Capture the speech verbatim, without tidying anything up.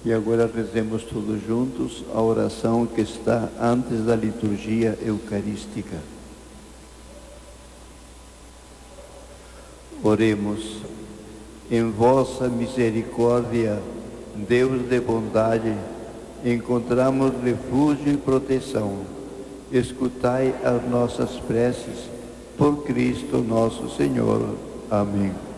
E agora rezemos todos juntos a oração que está antes da liturgia eucarística. Oremos. Em vossa misericórdia, Deus de bondade, encontramos refúgio e proteção. Escutai as nossas preces, por Cristo nosso Senhor. Amém.